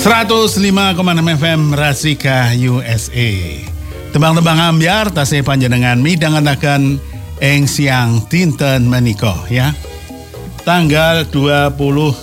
105,6 FM Rasika USA. Tembang-tembang ambyar tasih panjenengan midhangetaken ing siang dinten menika ya. Tanggal 28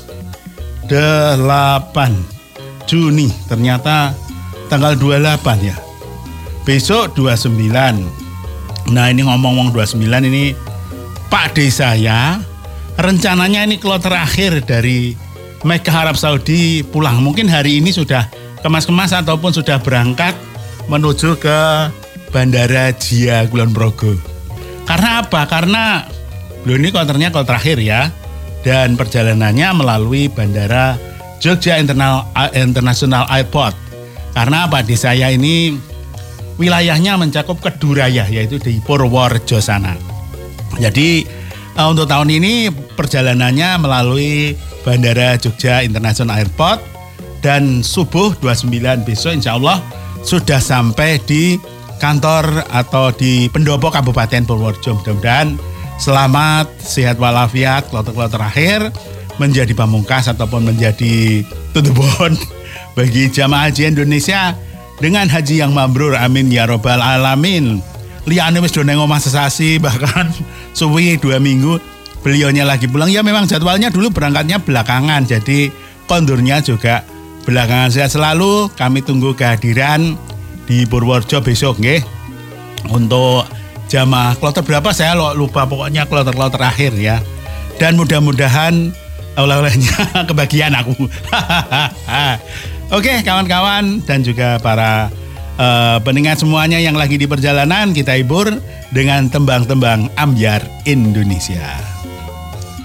Juni, ternyata tanggal 28 ya. Besok 29. Nah, ini ngomong-ngomong 29 ini Pak D saya rencananya ini kalau terakhir dari Mekah Arab Saudi pulang. Mungkin hari ini sudah kemas-kemas ataupun sudah berangkat menuju ke Bandara Jia Kulon Progo. Karena apa? Karena beliau ini konternya kalau terakhir ya. Dan perjalanannya melalui Bandara Jogja International Airport. Karena apa? Di saya ini wilayahnya mencakup Keduraya, yaitu di Purworejo sana. Jadi untuk tahun ini perjalanannya melalui Bandara Jogja International Airport, dan subuh 29 besok insya Allah sudah sampai di kantor atau di pendopo Kabupaten Purworejo. Mudah-mudahan selamat, sehat walafiat, kloter-kloter akhir menjadi pamungkas ataupun menjadi tutupon bagi jamaah haji Indonesia dengan haji yang mabrur. Amin ya robbal alamin. Liyane wis do nang omah sesasi, bahkan suwi 2 minggu. Beliaunya lagi pulang, ya memang jadwalnya dulu berangkatnya belakangan, jadi kondurnya juga belakangan. Sehat selalu, kami tunggu kehadiran di Purworejo besok nggih. Untuk jamaah kloter berapa saya lupa, pokoknya kloter akhir ya. Dan mudah-mudahan oleh-olehnya kebagian aku. Oke, kawan-kawan dan juga para pendengar semuanya yang lagi di perjalanan, kita hibur dengan tembang-tembang ambyar Indonesia.